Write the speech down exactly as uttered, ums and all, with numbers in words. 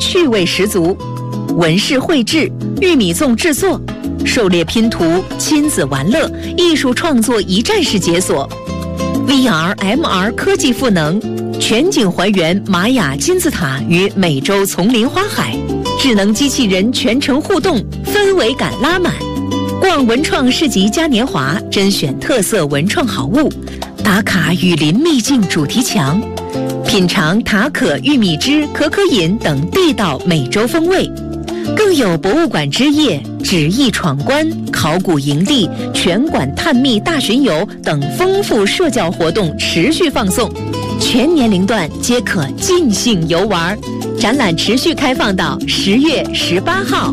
趣味十足。纹饰绘制、玉米粽制作、狩猎拼图、亲子玩乐、艺术创作一站式解锁。V R、M R 科技赋能，全景还原玛雅金字塔与美洲丛林花海，智能机器人全程互动，氛围感拉满。逛文创市集嘉年华，甄选特色文创好物，打卡雨林秘境主题墙，品尝塔可玉米汁、可可饮等地道美洲风味。更有博物馆之夜、纸艺闯关、考古营地、全馆探秘大巡游等丰富社交活动持续放送，全年龄段皆可尽兴游玩。展览持续开放到十月十八号。